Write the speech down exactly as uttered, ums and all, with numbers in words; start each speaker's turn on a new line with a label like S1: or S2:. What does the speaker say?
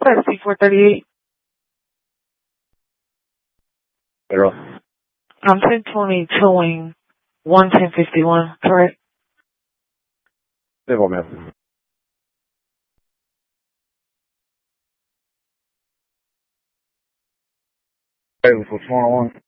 S1: C four thirty-eight.
S2: Pero.
S1: I'm ten twenty towing one ten fifty-one, correct?
S2: Debo, man. What's going on?